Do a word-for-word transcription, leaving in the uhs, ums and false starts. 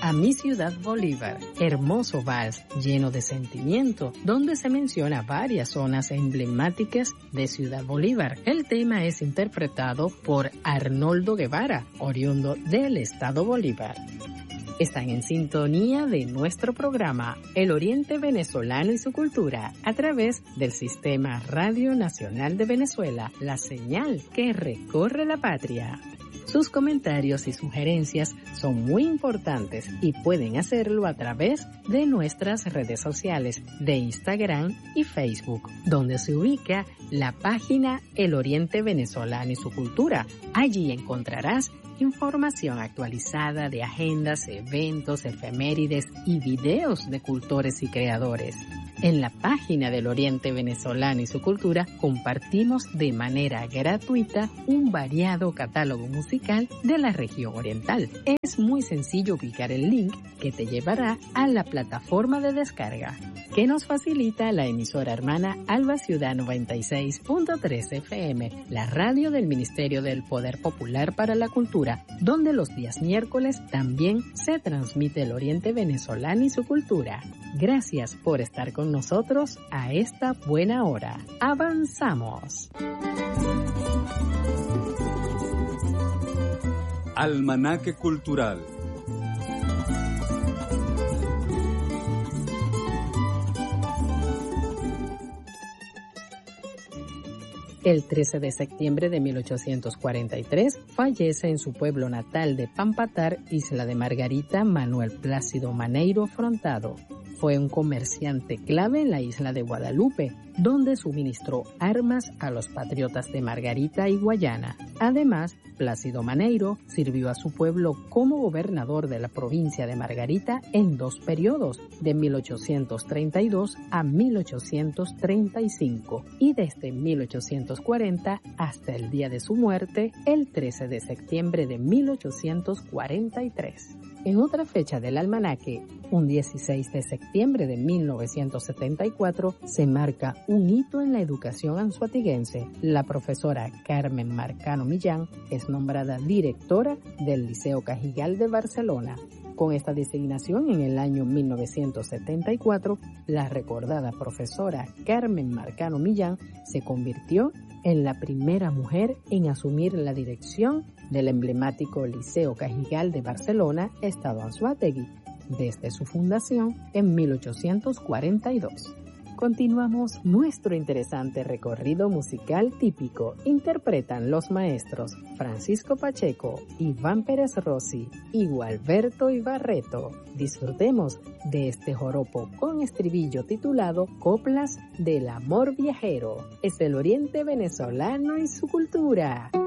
a Mi Ciudad Bolívar, hermoso vals lleno de sentimiento, donde se menciona varias zonas emblemáticas de Ciudad Bolívar. El tema es interpretado por Arnoldo Guevara, oriundo del estado Bolívar. Están en sintonía de nuestro programa El Oriente Venezolano y su Cultura a través del Sistema Radio Nacional de Venezuela, la señal que recorre la patria. Sus comentarios y sugerencias son muy importantes y pueden hacerlo a través de nuestras redes sociales de Instagram y Facebook, donde se ubica la página El Oriente Venezolano y su Cultura. Allí encontrarás información actualizada de agendas, eventos, efemérides y videos de cultores y creadores. En la página del Oriente Venezolano y su Cultura compartimos de manera gratuita un variado catálogo musical de la región oriental. Es muy sencillo ubicar el link que te llevará a la plataforma de descarga, que nos facilita la emisora hermana Alba Ciudad noventa y seis punto tres F M, la radio del Ministerio del Poder Popular para la Cultura, donde los días miércoles también se transmite el Oriente Venezolano y su Cultura. Gracias por estar con nosotros a esta buena hora. ¡Avanzamos! Almanaque Cultural. El trece de septiembre de mil ochocientos cuarenta y tres fallece en su pueblo natal de Pampatar, Isla de Margarita, Manuel Plácido Maneiro Frontado. Fue un comerciante clave en la isla de Guadalupe, donde suministró armas a los patriotas de Margarita y Guayana. Además, Plácido Maneiro sirvió a su pueblo como gobernador de la provincia de Margarita en dos periodos, de mil ochocientos treinta y dos a mil ochocientos treinta y cinco, y desde mil ochocientos cuarenta hasta el día de su muerte, el trece de septiembre de mil ochocientos cuarenta y tres. En otra fecha del almanaque, un dieciséis de septiembre de mil novecientos setenta y cuatro, se marca un hito en la educación anzoatiguense. La profesora Carmen Marcano Millán es nombrada directora del Liceo Cajigal de Barcelona. Con esta designación en el año mil novecientos setenta y cuatro, la recordada profesora Carmen Marcano Millán se convirtió en la primera mujer en asumir la dirección del emblemático Liceo Cajigal de Barcelona, Estado Anzoátegui, desde su fundación en mil ochocientos cuarenta y dos. Continuamos nuestro interesante recorrido musical típico. Interpretan los maestros Francisco Pacheco, Iván Pérez Rossi y Gualberto Ibarreto. Disfrutemos de este joropo con estribillo titulado Coplas del Amor Viajero. Es el Oriente Venezolano y su Cultura.